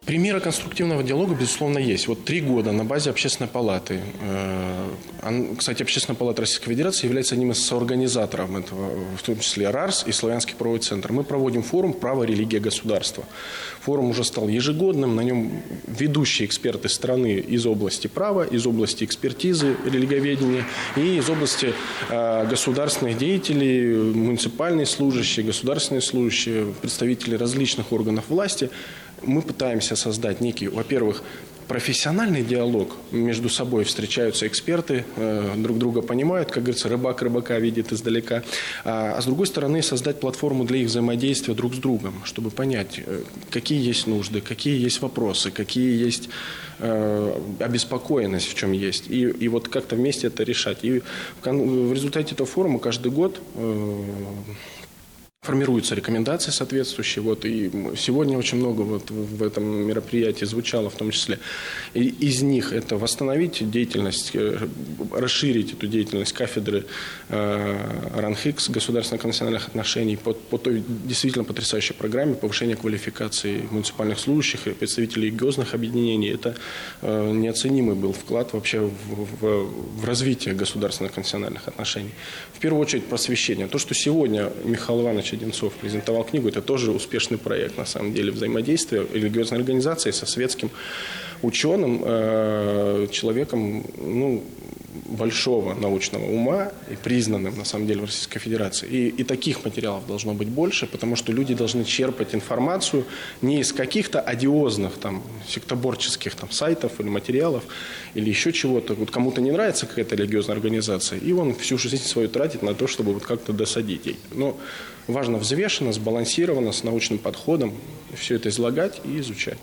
Примеры конструктивного диалога, безусловно, есть. Вот 3 года на базе Общественной палаты. Кстати, Общественная палата Российской Федерации является одним из соорганизаторов этого, в том числе РАРС и Славянский правовой центр. Мы проводим форум «Право, религия, государство». Форум уже стал ежегодным, на нем ведущие эксперты страны из области права, из области экспертизы, религиоведения и из области государственных деятелей, муниципальные служащие, государственные служащие, представители различных органов власти. Мы пытаемся создать некий, во-первых, профессиональный диалог. Между собой встречаются эксперты, друг друга понимают, как говорится, рыбак рыбака видит издалека. А с другой стороны, создать платформу для их взаимодействия друг с другом, чтобы понять, какие есть нужды, какие есть вопросы, какие есть обеспокоенность, в чем есть. И вот как-то вместе это решать. И в результате этого форума каждый год формируются рекомендации соответствующие. Вот, и сегодня очень много вот в этом мероприятии звучало, в том числе. И из них это восстановить деятельность, расширить эту деятельность кафедры РАНХИКС, государственно-конфессиональных отношений, по той действительно потрясающей программе повышения квалификации муниципальных служащих и представителей религиозных объединений. Это неоценимый был вклад вообще в развитие государственно-конфессиональных отношений. В первую очередь просвещение. То, что сегодня Михаил Иванович Одинцов презентовал книгу, это тоже успешный проект, на самом деле, взаимодействия религиозной организации со светским ученым, человеком, большого научного ума и признанным, на самом деле, в Российской Федерации. И таких материалов должно быть больше, потому что люди должны черпать информацию не из каких-то одиозных, сектоборческих сайтов или материалов, или еще чего-то. Вот кому-то не нравится какая-то религиозная организация, и он всю жизнь свою тратит на то, чтобы вот как-то досадить ей. Но важно взвешенно, сбалансированно, с научным подходом все это излагать и изучать.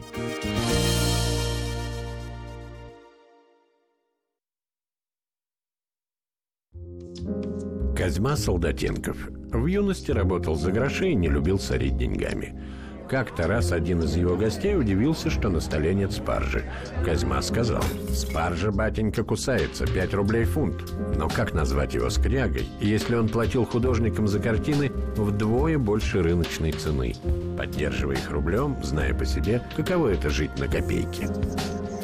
Козьма Солдатенков в юности работал за гроши и не любил сорить деньгами. Как-то раз один из его гостей удивился, что на столе нет спаржи. Козьма сказал: «Спаржа, батенька, кусается, 5 рублей фунт». Но как назвать его скрягой, если он платил художникам за картины вдвое больше рыночной цены, поддерживая их рублем, зная по себе, каково это жить на копейки?